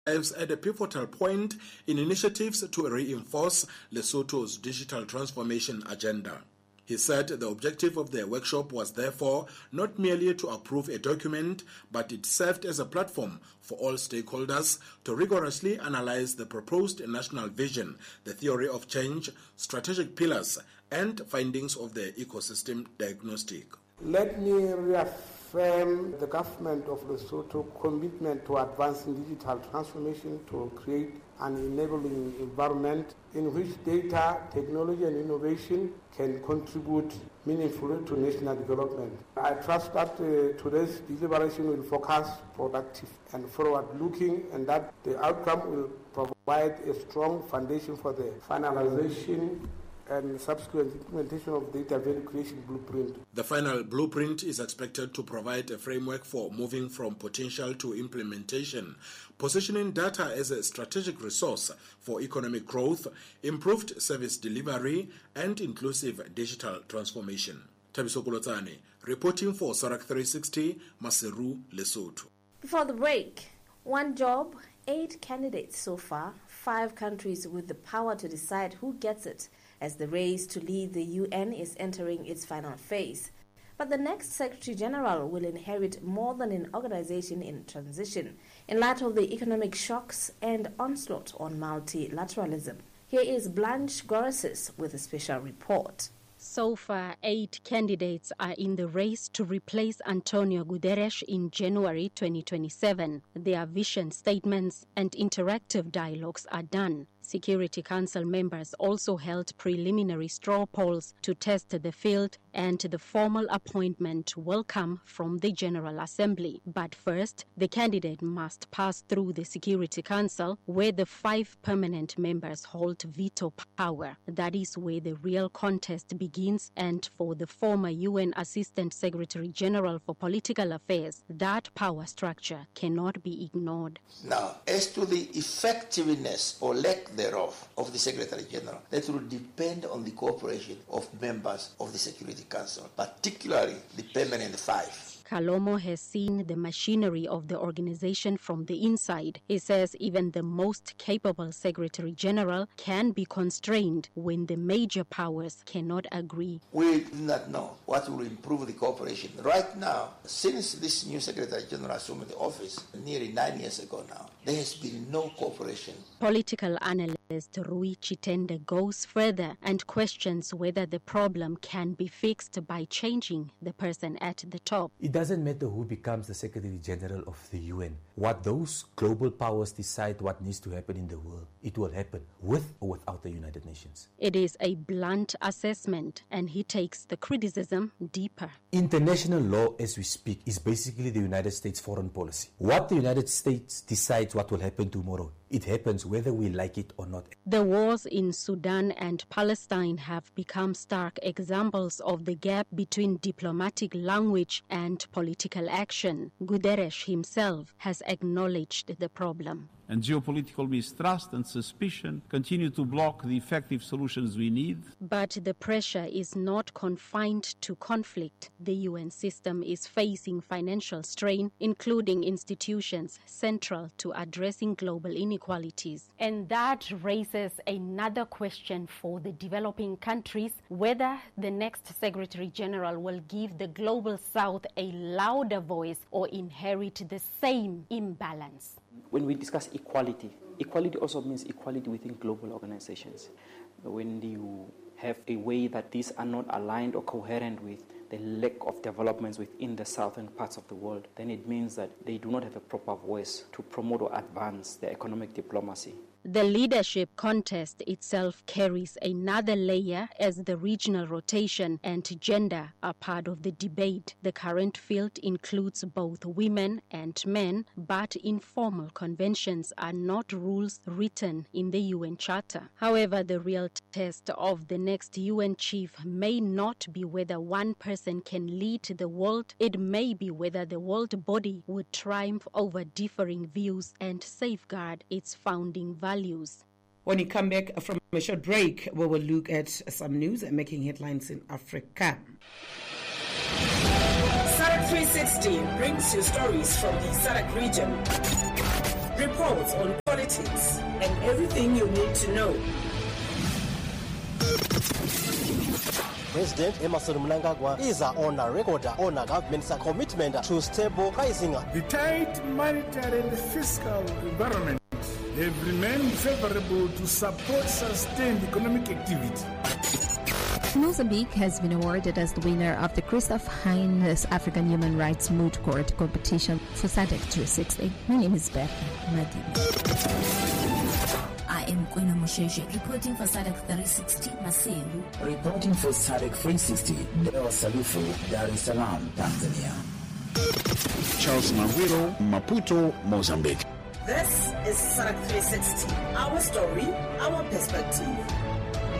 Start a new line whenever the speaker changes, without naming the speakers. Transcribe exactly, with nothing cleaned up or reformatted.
arrives at a pivotal point in initiatives to reinforce Lesotho's digital transformation agenda. He said the objective of the workshop was therefore not merely to approve a document, but it served as a platform for all stakeholders to rigorously analyze the proposed national vision, the theory of change, strategic pillars, and findings of the ecosystem diagnostic.
Let me reaffirm the government of Lesotho's commitment to advancing digital transformation to create an enabling environment in which data, technology and innovation can contribute meaningfully to national development. I trust that uh, today's deliberation will focus productive and forward-looking, and that the outcome will provide a strong foundation for the finalization and subsequent implementation of data value creation blueprint.
The final blueprint is expected to provide a framework for moving from potential to implementation, positioning data as a strategic resource for economic growth, improved service delivery, and inclusive digital transformation. Thabiso Kolotsane, reporting for Sarak three sixty, Maseru, Lesotho.
Before the break, one job, eight candidates so far, five countries with the power to decide who gets it, as the race to lead the U N is entering its final phase. But the next Secretary General will inherit more than an organization in transition in light of the economic shocks and onslaught on multilateralism. Here is Blanche Gorasis with a special report.
So far, eight candidates are in the race to replace Antonio Guterres in January twenty twenty-seven. Their vision statements and interactive dialogues are done. Security Council members also held preliminary straw polls to test the field, and the formal appointment will come from the General Assembly. But first, the candidate must pass through the Security Council, where the five permanent members hold veto power. That is where the real contest begins, and for the former U N Assistant Secretary General for Political Affairs, that power structure cannot be ignored.
Now, as to the effectiveness or lack thereof of the Secretary General, that will depend on the cooperation of members of the Security Council, particularly the permanent five.
Kalomo has seen the machinery of the organization from the inside. He says even the most capable Secretary General can be constrained when the major powers cannot agree.
We do not know what will improve the cooperation. Right now, since this new Secretary General assumed the office nearly nine years ago now, there has been no cooperation.
Political analyst Rui Chitende goes further and questions whether the problem can be fixed by changing the person at the top.
It doesn't matter who becomes the Secretary General of the U N. What those global powers decide what needs to happen in the world, it will happen with or without the United Nations.
It is a blunt assessment, and he takes the criticism deeper.
International law, as we speak, is basically the United States foreign policy. What the United States decides what will happen tomorrow, it happens whether we like it or not.
The wars in Sudan and Palestine have become stark examples of the gap between diplomatic language and political action. Guterres himself has acknowledged the problem.
And geopolitical mistrust and suspicion continue to block the effective solutions we need.
But the pressure is not confined to conflict. The U N system is facing financial strain, including institutions central to addressing global inequalities. And that raises another question for the developing countries, whether the next Secretary General will give the Global South a louder voice or inherit the same imbalance.
When we discuss equality, equality also means equality within global organizations. When you have a way that these are not aligned or coherent with the lack of developments within the southern parts of the world, then it means that they do not have a proper voice to promote or advance their economic diplomacy.
The leadership contest itself carries another layer, as the regional rotation and gender are part of the debate. The current field includes both women and men, but informal conventions are not rules written in the U N Charter. However, the real test of the next U N chief may not be whether one person can lead the world. It may be whether the world body would triumph over differing views and safeguard its founding values. Values.
When you come back from a short break, we will look at some news and making headlines in Africa.
Sarak three sixty brings you stories from the Sarak region. reports on politics, and everything you need to know.
President Emmerson Mnangagwa is on a record on a government's commitment to stable pricing.
The tight monetary and fiscal environment have remained favorable to support sustained economic activity.
Mozambique has been awarded as the winner of the Christoph Heinz African Human Rights Moot Court competition for SADC three sixty. My name is Beth Madi.
I am Kwena Mosheje, reporting for SADC three sixty, Maseru.
Reporting for SADC three sixty, Deo Salufu, Dar es Salaam, Tanzania.
Charles Mawiro, Maputo, Mozambique.
This is SADC three sixty, our story, our perspective.